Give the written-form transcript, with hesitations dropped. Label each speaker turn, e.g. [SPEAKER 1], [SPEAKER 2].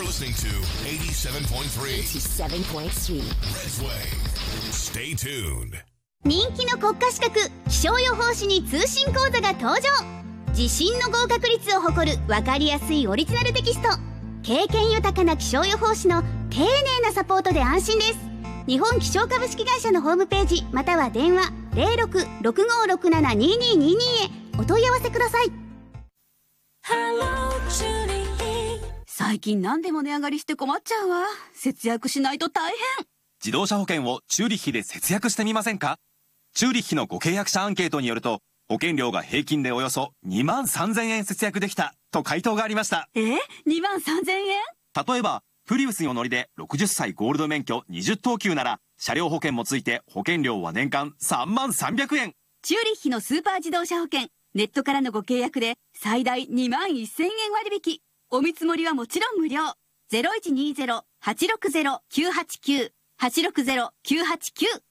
[SPEAKER 1] listening to 87.3
[SPEAKER 2] 87.3
[SPEAKER 1] Redway. Stay tuned.
[SPEAKER 3] 人気の国家資格気象予報士に通信講座が登場。自信の合格率を誇る分かりやすいオリジナルテキスト。経験豊かな気象予報士の丁寧なサポートで安心です。日本気象株式会社のホームページまたは電話 0665672222 へお問い合わせください。
[SPEAKER 4] 最近何でも値上がりして困っちゃうわ。節約しないと大変。
[SPEAKER 5] 自動車保険をチューリッヒで節約してみませんか？チューリッヒのご契約者アンケートによると、保険料が平均でおよそ2万3000円節約できたと回答がありました。
[SPEAKER 4] 2万3000円？
[SPEAKER 5] 例えばプリウスにお乗りで60歳ゴールド免許20等級なら、車両保険もついて保険料は年間3万300円。
[SPEAKER 4] チューリッヒのスーパー自動車保険、ネットからのご契約で最大2万1000円割引。お見積もりはもちろん無料。0120-860-989 860-989